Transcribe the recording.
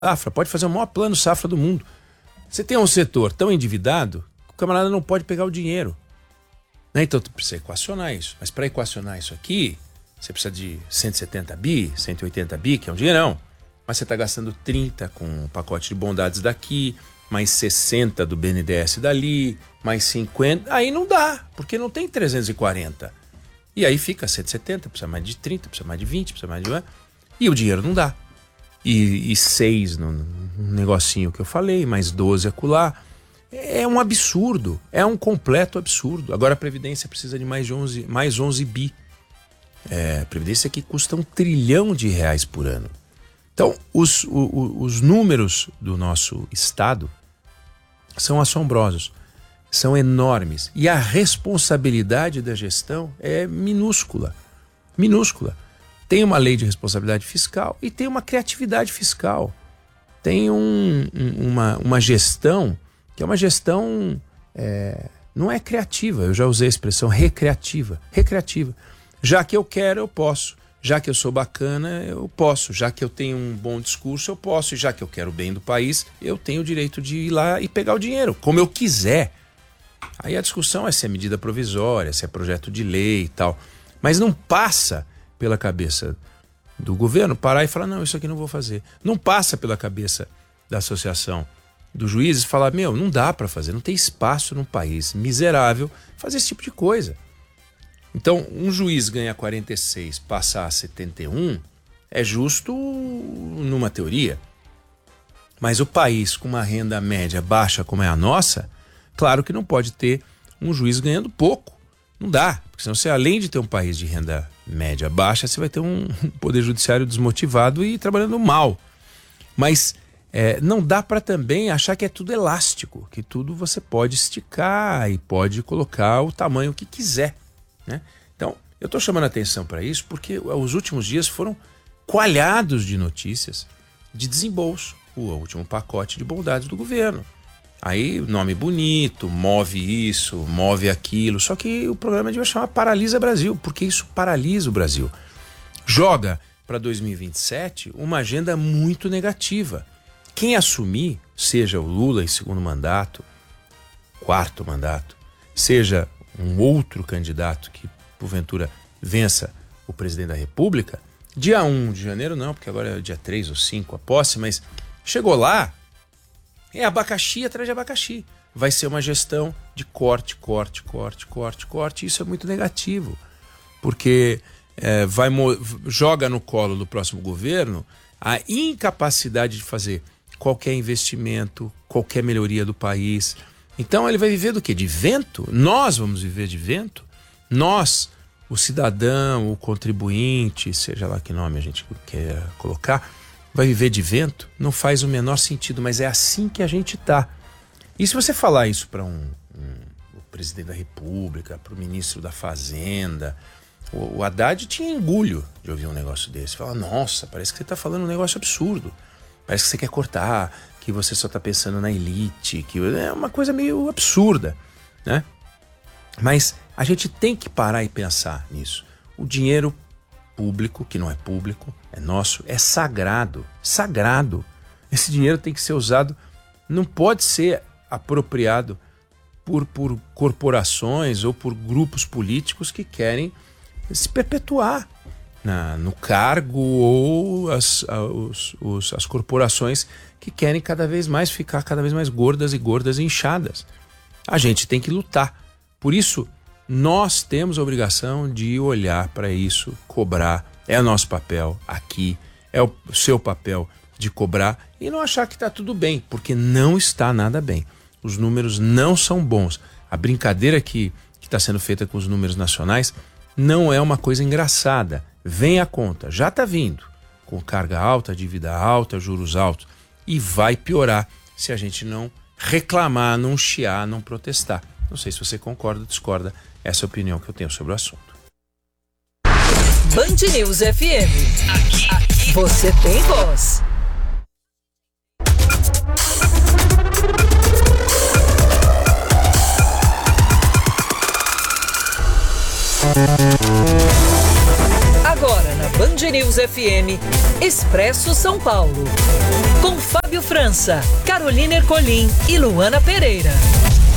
Safra, pode fazer o maior plano safra do mundo. Você tem um setor tão endividado que o camarada não pode pegar o dinheiro. Né? Então, tu precisa equacionar isso. Mas para equacionar isso aqui, você precisa de 170 bi, 180 bi, que é um dinheirão. Mas você está gastando 30 com o pacote de bondades daqui, mais 60 do BNDES dali, mais 50. Aí não dá, porque não tem 340. E aí fica 170, precisa mais de 30, precisa mais de 20, precisa mais de... E o dinheiro não dá. E 6 no negocinho que eu falei, mais 12 acolá. É um absurdo, é um completo absurdo. Agora a Previdência precisa de mais 11 bi. A Previdência que custa R$1 trilhão por ano. Então, os números do nosso Estado são assombrosos, são enormes. E a responsabilidade da gestão é minúscula. Minúscula. Tem uma lei de responsabilidade fiscal e tem uma criatividade fiscal. Tem uma gestão que é uma gestão, não é criativa, eu já usei a expressão recreativa. Recreativa. Já que eu quero, eu posso. Já que eu sou bacana, eu posso. Já que eu tenho um bom discurso, eu posso. E já que eu quero o bem do país, eu tenho o direito de ir lá e pegar o dinheiro, como eu quiser. Aí a discussão é se é medida provisória, se é projeto de lei e tal. Mas não passa pela cabeça do governo parar e falar, não, isso aqui não vou fazer. Não passa pela cabeça da associação dos juízes falar, não dá para fazer, não tem espaço num país miserável fazer esse tipo de coisa. Então, um juiz ganha 46, passar a 71, é justo numa teoria. Mas o país com uma renda média baixa como é a nossa, claro que não pode ter um juiz ganhando pouco. Não dá, porque senão você, além de ter um país de renda média baixa, você vai ter um poder judiciário desmotivado e trabalhando mal. Mas não dá para também achar que é tudo elástico, que tudo você pode esticar e pode colocar o tamanho que quiser. Né? Então, eu estou chamando a atenção para isso porque os últimos dias foram coalhados de notícias de desembolso, o último pacote de bondades do governo. Aí, nome bonito, move isso, move aquilo, só que o programa devia chamar Paralisa Brasil, porque isso paralisa o Brasil. Joga para 2027 uma agenda muito negativa. Quem assumir, seja o Lula em segundo mandato, quarto mandato, seja um outro candidato que, porventura, vença o presidente da República, dia 1 de janeiro não, porque agora é dia 3 ou 5 a posse, mas chegou lá, é abacaxi atrás de abacaxi. Vai ser uma gestão de corte. Isso é muito negativo, porque joga no colo do próximo governo a incapacidade de fazer qualquer investimento, qualquer melhoria do país. Então ele vai viver do quê? De vento? Nós vamos viver de vento? Nós, o cidadão, o contribuinte, seja lá que nome a gente quer colocar, vai viver de vento? Não faz o menor sentido, mas é assim que a gente está. E se você falar isso para o presidente da República, para o ministro da Fazenda, o Haddad tinha engulho de ouvir um negócio desse. Fala, nossa, parece que você está falando um negócio absurdo. Parece que você quer cortar, que você só está pensando na elite, que é uma coisa meio absurda, né? Mas a gente tem que parar e pensar nisso. O dinheiro público, que não é público, é nosso, é sagrado. Sagrado. Esse dinheiro tem que ser usado, não pode ser apropriado por corporações ou por grupos políticos que querem se perpetuar no cargo ou as corporações que querem ficar cada vez mais gordas e inchadas. A gente tem que lutar. Por isso, nós temos a obrigação de olhar para isso, cobrar. É o nosso papel aqui, é o seu papel de cobrar e não achar que está tudo bem, porque não está nada bem. Os números não são bons. A brincadeira que está sendo feita com os números nacionais não é uma coisa engraçada. Vem a conta, já está vindo, com carga alta, dívida alta, juros altos, e vai piorar se a gente não reclamar, não chiar, não protestar. Não sei se você concorda ou discorda, essa é a opinião que eu tenho sobre o assunto. Band News FM. Aqui você tem voz. Agora na Band News FM, Expresso São Paulo. Com Fábio França, Carolina Ercolim e Luana Pereira.